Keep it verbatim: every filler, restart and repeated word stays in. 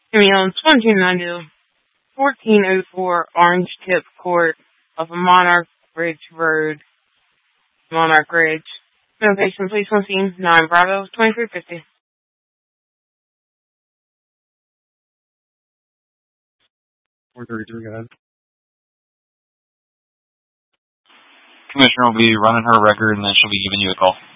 Ambulance one two nine two, fourteen oh four Orange Tip Court of Monarch Ridge Road, Monarch Ridge. Location, police on scene, nine Bravo, twenty-three fifty. four thirty-three, go ahead. Commissioner will be running her record and then she'll be giving you a call.